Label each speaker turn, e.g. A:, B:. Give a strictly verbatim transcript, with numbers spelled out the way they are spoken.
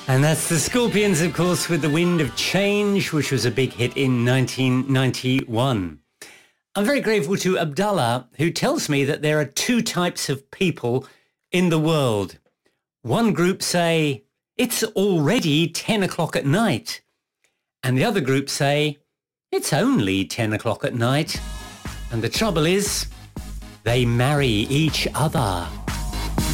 A: And that's the Scorpions, of course, with The Wind of Change, which was a big hit in nineteen ninety-one. I'm very grateful to Abdullah, who tells me that there are two types of people in the world. One group say, it's already ten o'clock at night. And the other group say, it's only ten o'clock at night. And the trouble is, they marry each other.